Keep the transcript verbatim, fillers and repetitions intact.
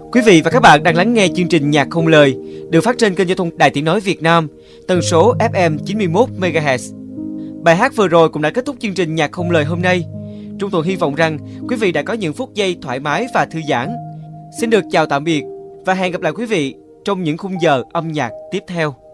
Quý vị và các bạn đang lắng nghe chương trình Nhạc Không Lời được phát trên kênh giao thông Đài Tiếng Nói Việt Nam, tần số ép em chín mươi mốt mê ga héc. Bài hát vừa rồi cũng đã kết thúc chương trình Nhạc Không Lời hôm nay. Trung Tùng hy vọng rằng quý vị đã có những phút giây thoải mái và thư giãn. Xin được chào tạm biệt và hẹn gặp lại quý vị trong những khung giờ âm nhạc tiếp theo.